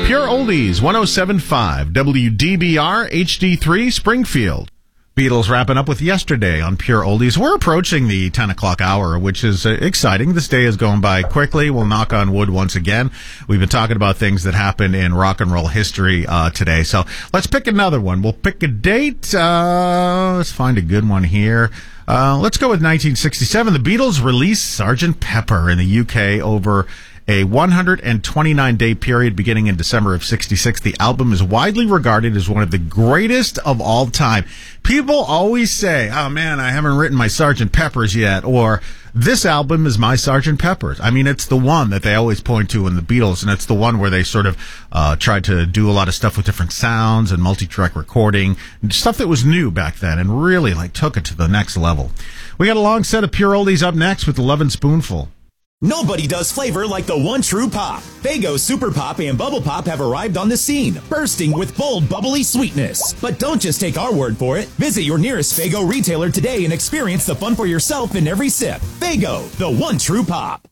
Pure Oldies, 107.5, WDBR HD3 Springfield. Beatles wrapping up with Yesterday on Pure Oldies. We're approaching the 10 o'clock hour, which is exciting. This day is going by quickly. We'll knock on wood once again. We've been talking about things that happened in rock and roll history today. So let's pick another one. We'll pick a date. Let's find a good one here. Let's go with 1967. The Beatles released Sgt. Pepper in the UK over a 129-day period beginning in December of 66. The album is widely regarded as one of the greatest of all time. People always say, oh man, I haven't written my Sgt. Peppers yet, or this album is my Sgt. Pepper's. I mean, it's the one that they always point to in the Beatles, and it's the one where they sort of tried to do a lot of stuff with different sounds and multi-track recording, stuff that was new back then, and really took it to the next level. We got a long set of Pure Oldies up next with the Lovin' Spoonful. Nobody does flavor like the one true pop. Faygo Super Pop and Bubble Pop have arrived on the scene, bursting with bold, bubbly sweetness. But don't just take our word for it. Visit your nearest Faygo retailer today and experience the fun for yourself in every sip. Faygo, the one true pop.